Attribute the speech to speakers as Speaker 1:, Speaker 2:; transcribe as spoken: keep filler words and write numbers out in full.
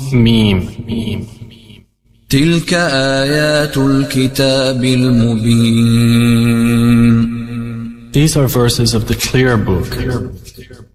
Speaker 1: ميم ميم.
Speaker 2: تلك آيات الكتاب المبين.
Speaker 1: These are verses of the clear book.